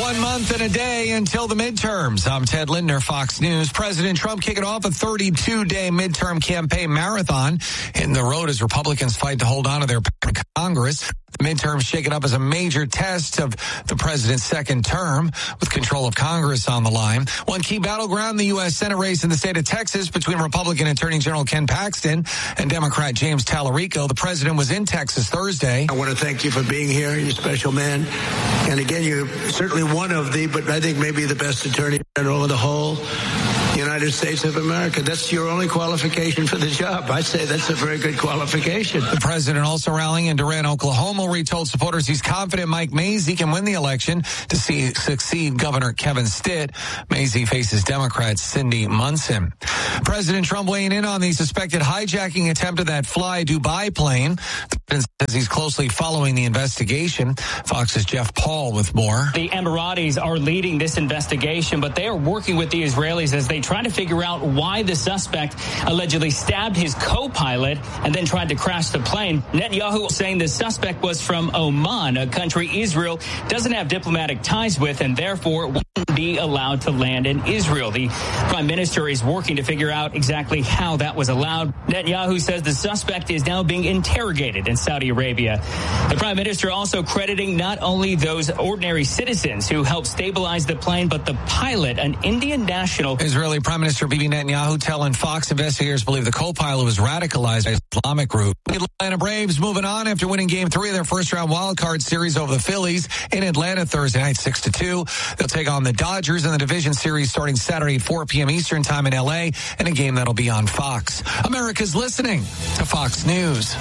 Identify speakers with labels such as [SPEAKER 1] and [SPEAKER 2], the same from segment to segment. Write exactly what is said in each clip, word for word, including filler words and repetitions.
[SPEAKER 1] One month and a day until the midterms. I'm Ted Lindner, Fox News. President Trump kicking off a thirty-two day midterm campaign marathon. Hitting the road as Republicans fight to hold on to their Congress. The midterms shaken up as a major test of the president's second term, with control of Congress on the line. One key battleground, the U S Senate race in the state of Texas between Republican Attorney General Ken Paxton and Democrat James Tallarico. The president was in Texas Thursday.
[SPEAKER 2] I want to thank you for being here. You're a special man. And again, you're certainly one of the, but I think maybe the best Attorney General of the whole United States of America. That's your only qualification for the job. I'd say that's a very good qualification.
[SPEAKER 1] The president also rallying in Durant, Oklahoma, where he told supporters he's confident Mike Mazzei can win the election to see, succeed Governor Kevin Stitt. Mazzei faces Democrat Cindy Munson. President Trump weighing in on the suspected hijacking attempt of that Fly Dubai plane. The president says he's closely following the investigation. Fox's Jeff Paul with more.
[SPEAKER 3] The Emiratis are leading this investigation, but they are working with the Israelis as they try to figure out why the suspect allegedly stabbed his co-pilot and then tried to crash the plane. Netanyahu saying the suspect was from Oman, a country Israel doesn't have diplomatic ties with and therefore wouldn't be allowed to land in Israel. The prime minister is working to figure out exactly how that was allowed. Netanyahu says the suspect is now being interrogated in Saudi Arabia. The prime minister also crediting not only those ordinary citizens who helped stabilize the plane, but the pilot, an Indian national.
[SPEAKER 1] Israeli Prime Minister Bibi Netanyahu telling Fox investigators believe the co-pilot was radicalized by Islamic group. The Atlanta Braves moving on after winning game three of their first round wild card series over the Phillies in Atlanta Thursday night, six to two. They'll take on the Dodgers in the division series starting Saturday at four p.m. Eastern time in L A, in a game that'll be on Fox. America's listening to Fox News.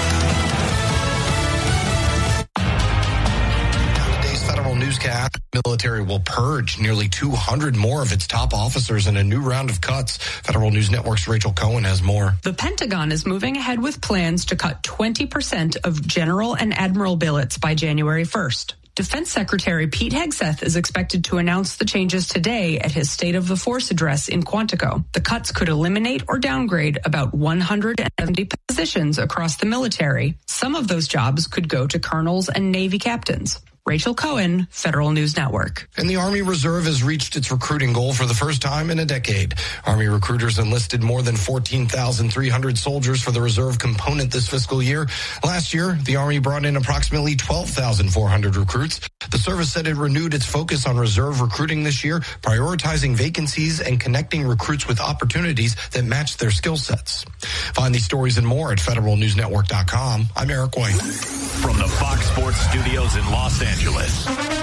[SPEAKER 4] Newscast. Military will purge nearly two hundred more of its top officers in a new round of cuts. Federal News Network's Rachel Cohen has more.
[SPEAKER 5] The Pentagon is moving ahead with plans to cut twenty percent of general and admiral billets by January first. Defense Secretary Pete Hegseth is expected to announce the changes today at his State of the Force address in Quantico. The cuts could eliminate or downgrade about one hundred seventy positions across the military. Some of those jobs could go to colonels and Navy captains. Rachel Cohen, Federal News Network.
[SPEAKER 4] And the Army Reserve has reached its recruiting goal for the first time in a decade. Army recruiters enlisted more than fourteen thousand three hundred soldiers for the reserve component this fiscal year. Last year, the Army brought in approximately twelve thousand four hundred recruits. The service said it renewed its focus on reserve recruiting this year, prioritizing vacancies and connecting recruits with opportunities that match their skill sets. Find these stories and more at federal news network dot com. I'm Eric White.
[SPEAKER 6] From the Fox Sports Studios in Los Angeles,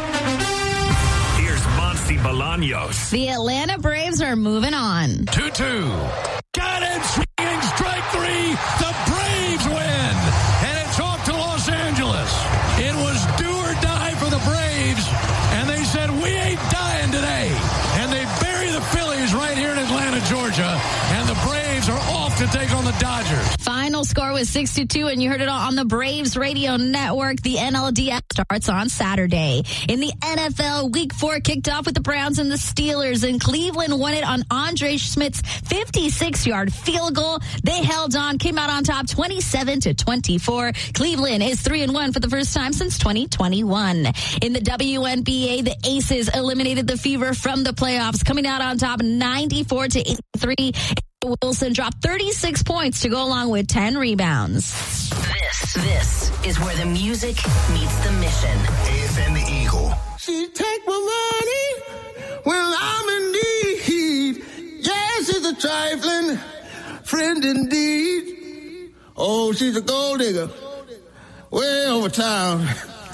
[SPEAKER 6] here's Monty Bolaños.
[SPEAKER 7] The Atlanta Braves are moving on.
[SPEAKER 6] two two. Got it! Swinging strike three. The Braves win. And it's off to Los Angeles. It was do or die for the Braves. And they said, we ain't dying today. And they bury the Phillies right here in Atlanta, Georgia. And the Braves are off to take on the Dodgers.
[SPEAKER 7] Final score was six to two, and you heard it all on the Braves Radio Network. The N L D S starts on Saturday. In the N F L, Week four kicked off with the Browns and the Steelers, and Cleveland won it on Andre Schmidt's fifty-six yard field goal. They held on, came out on top twenty-seven to twenty-four. Cleveland is three and one for the first time since twenty twenty-one. In the W N B A, the Aces eliminated the Fever from the playoffs, coming out on top ninety-four to eighty-three. Wilson dropped thirty-six points to go along with ten rebounds.
[SPEAKER 8] This, this is where the music meets the mission.
[SPEAKER 2] A F N the Eagle.
[SPEAKER 9] She take my money when I'm in need. Yes, she's a trifling friend indeed. Oh, she's a gold digger way over town.